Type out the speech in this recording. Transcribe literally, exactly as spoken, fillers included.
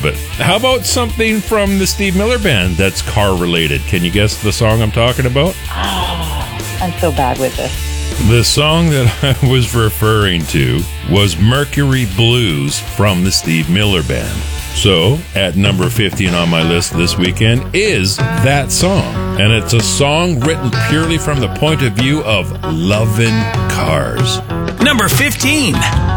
it. How about something from the Steve Miller Band that's car-related? Can you guess the song I'm talking about? Oh, I'm so bad with this. The song that I was referring to was Mercury Blues from the Steve Miller Band. So, at number fifteen on my list this weekend is that song. And it's a song written purely from the point of view of loving cars. Number fifteen.